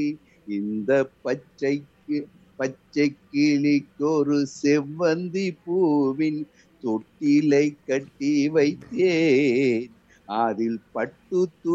இந்த பச்சைக்கு பச்சை கிளிக்கொரு செவ்வந்தி பூவின் தொட்டிலை கட்டி வைத்தேன் அதில் பட்டு